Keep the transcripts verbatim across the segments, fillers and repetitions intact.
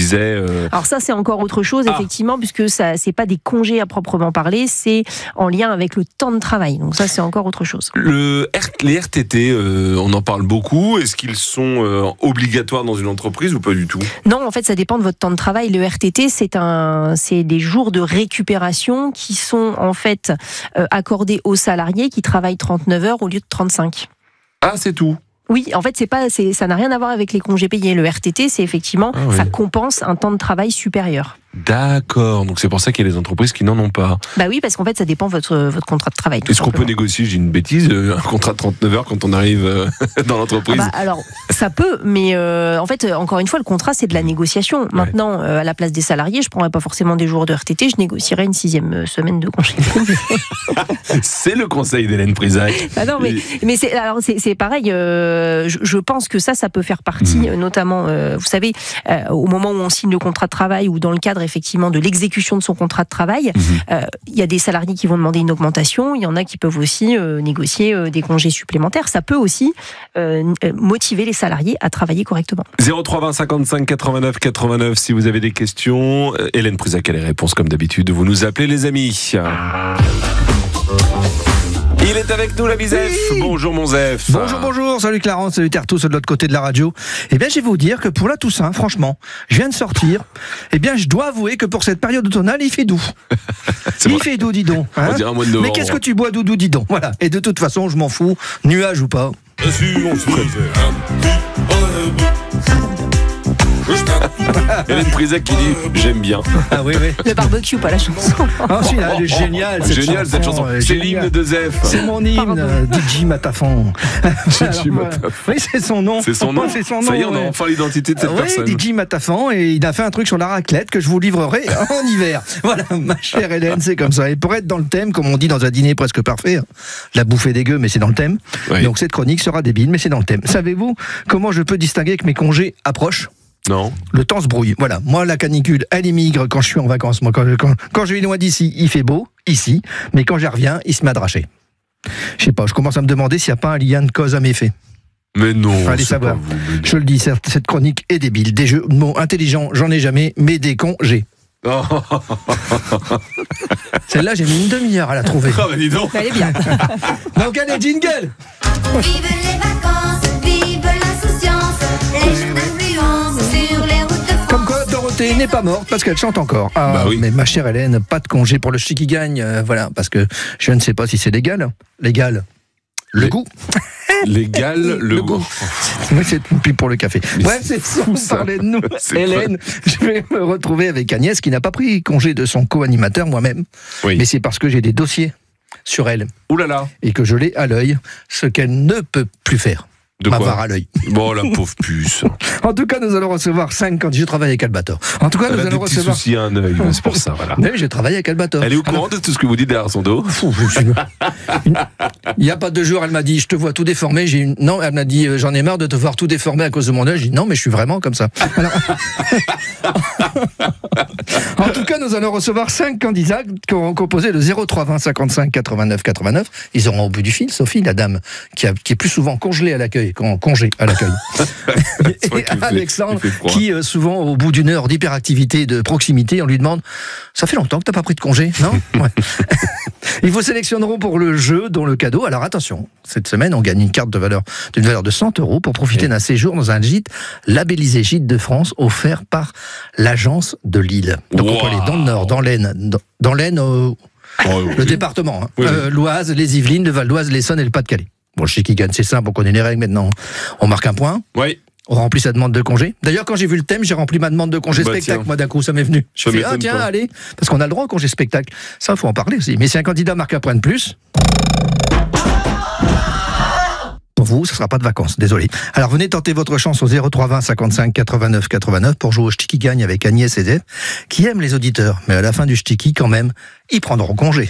disait. Euh... Alors ça, c'est encore autre chose, ah. effectivement, puisque ça, c'est pas des congés à proprement parler, c'est en lien avec le temps de travail. Donc ça, c'est encore autre chose. Le R... Les R T T, euh, on en parle beaucoup. Est-ce qu'ils sont euh, obligatoires dans une entreprise ou pas du tout ? Non, en fait, ça dépend de votre temps de travail. Le R T T, c'est un, c'est des jours de récupération qui sont en fait euh, accordés aux salariés qui travaillent trente-neuf heures au lieu de trente-cinq. Ah, c'est tout ? Oui, en fait, c'est pas, c'est, ça n'a rien à voir avec les congés payés. Le R T T, c'est effectivement, ah oui. ça compense un temps de travail supérieur. D'accord, donc c'est pour ça qu'il y a des entreprises qui n'en ont pas. Bah oui, parce qu'en fait, ça dépend de votre, votre contrat de travail. Est-ce qu'on peut négocier, j'ai une bêtise, un contrat de trente-neuf heures quand on arrive dans l'entreprise ? ah bah, Alors, ça peut, mais euh, en fait, encore une fois, le contrat, c'est de la négociation. Ouais. Maintenant, euh, à la place des salariés, je ne prendrais pas forcément des jours de R T T, je négocierais une sixième semaine de congé. C'est le conseil d'Hélène Prisac. Ah non, mais, Et... mais c'est, alors, c'est, c'est pareil, euh, je, je pense que ça, ça peut faire partie, mmh. notamment, euh, vous savez, euh, au moment où on signe le contrat de travail ou dans le cadre effectivement de l'exécution de son contrat de travail, il mmh. euh, y a des salariés qui vont demander une augmentation, il y en a qui peuvent aussi euh, négocier euh, des congés supplémentaires. Ça peut aussi euh, motiver les salariés à travailler correctement. zéro trois vingt cinquante-cinq quatre-vingt-neuf quatre-vingt-neuf si vous avez des questions. Hélène Prisac a les réponses comme d'habitude. Vous nous appelez les amis. Il est avec nous, l'ami Zef. Oui. Bonjour mon Zef. Bonjour, bonjour. Salut Clarence, salut Terre, tous de l'autre côté de la radio. Eh bien, je vais vous dire que pour la Toussaint, franchement, je viens de sortir. Eh bien, je dois avouer que pour cette période automnale, il fait doux. il vrai. fait doux, dis donc. Hein. On dirait un mois de novembre. Mais qu'est-ce que tu bois, doudou, dis donc. Voilà. Et de toute façon, je m'en fous, nuage ou pas. Bien sûr, on se Hélène Prisac qui dit j'aime bien. Ah oui, oui. Le barbecue, pas la chanson. Ah si, là, elle est géniale. Cette génial chanson, cette chanson. C'est génial. L'hymne de Zef. C'est mon hymne, D J Matafon. D J Matafon. Oui, c'est son nom. C'est son nom. C'est son nom. Ça y est, on a enfin l'identité de cette oui, personne. D J Matafon, et il a fait un truc sur la raclette que je vous livrerai en hiver. Voilà, ma chère Hélène, c'est comme ça. Et pour être dans le thème, comme on dit dans un dîner presque parfait, la bouffe est dégueu, mais c'est dans le thème. Oui. Donc cette chronique sera débile, mais c'est dans le thème. Savez-vous comment je peux distinguer que mes congés approchent ? Non. Le temps se brouille. Voilà. Moi, la canicule, elle émigre quand je suis en vacances. Moi, quand, quand, quand je vais loin d'ici, il fait beau, ici. Mais quand j'y reviens, il se met à dracher. Je sais pas, je commence à me demander s'il n'y a pas un lien de cause à méfait. Mais non. Allez savoir. Vous, mais... Je le dis, cette, cette chronique est débile. Des jeux de mots intelligents, j'en ai jamais, mais des cons, j'ai. Oh. Celle-là, j'ai mis une demi-heure à la trouver. Oh, bah dis donc. Elle est bien. Donc, allez, jingle. Vive les vacances, vive l'insouciance, les jours d'influence sur les routes de France. Comme quoi, Dorothée n'est pas morte parce qu'elle chante encore. Ah, bah oui. Mais ma chère Hélène, pas de congé pour le chi qui gagne. Euh, voilà, parce que je ne sais pas si c'est légal. Légal. Le les... goût. Légal, le, le goût. goût. Oui, c'est puis pour le café. Mais bref, c'est sans parler de nous. C'est Hélène, fun. Je vais me retrouver avec Agnès qui n'a pas pris congé de son co-animateur moi-même. Oui. Mais c'est parce que j'ai des dossiers sur elle. Ouh là là. Et que je l'ai à l'œil, ce qu'elle ne peut plus faire. De m'avoir à l'œil. Bon, la pauvre puce. En tout cas, nous allons recevoir cinq candidats. Je travaille avec Albator. En tout cas, elle nous a allons des petits recevoir. soucis à un œil, c'est pour ça, voilà. Oui, j'ai travaillé avec Albator. Elle est au courant Alors... de tout ce que vous dites derrière son dos. Il n'y a pas deux jours, elle m'a dit, je te vois tout déformé. J'ai une... Non, elle m'a dit, j'en ai marre de te voir tout déformé à cause de mon œil. J'ai dit, non, mais je suis vraiment comme ça. Alors... en tout cas, nous allons recevoir cinq candidats qui auront composé le zéro trois vingt cinquante-cinq quatre-vingt-neuf quatre-vingt-neuf. Ils auront au bout du fil Sophie, la dame qui, a... qui est plus souvent congelée à l'accueil qu'en congé à l'accueil. Et Alexandre, qui euh, souvent au bout d'une heure d'hyperactivité de proximité, on lui demande « Ça fait longtemps que tu n'as pas pris de congé, non ?» Ouais. Ils vous sélectionneront pour le jeu, dont le cadeau. Alors attention, cette semaine, on gagne une carte de valeur d'une valeur de cent euros pour profiter d'un séjour dans un gîte labellisé Gîte de France, offert par l'agence de Lille. Donc wow. On peut aller dans le Nord, dans l'Aisne, dans, dans l'Aisne, euh, oh, le oui. département, hein. oui, euh, oui. l'Oise, les Yvelines, le Val d'Oise, l'Essonne et le Pas-de-Calais. Bon, le chi qui gagne, c'est simple, on connaît les règles maintenant. On marque un point. Oui. On remplit sa demande de congé. D'ailleurs, quand j'ai vu le thème, j'ai rempli ma demande de congé bah, spectacle. Tiens. Moi, d'un coup, ça m'est venu. Je me suis dit, ah tiens, pas. allez. Parce qu'on a le droit au congé spectacle. Ça, il faut en parler aussi. Mais si un candidat marque un point de plus, pour vous, ce ne sera pas de vacances. Désolé. Alors, venez tenter votre chance au zéro trois vingt cinquante-cinq quatre-vingt-neuf quatre-vingt-neuf pour jouer au Ch'ti qui gagne avec Agnès et Zef, qui aiment les auditeurs. Mais à la fin du Ch'ti qui, quand même, ils prendront congé.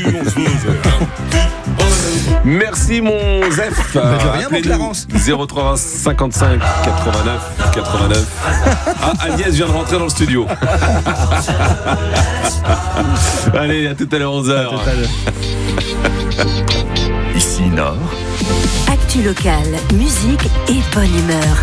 Merci mon Zef. Mais de rien mon Clarence. zéro trois vingt cinquante-cinq quatre-vingt-neuf quatre-vingt-neuf. Ah, Agnès vient de rentrer dans le studio. Allez, à tout à l'heure onze heures. À tout à l'heure. Ici Nord. Actu locale, musique et bonne humeur.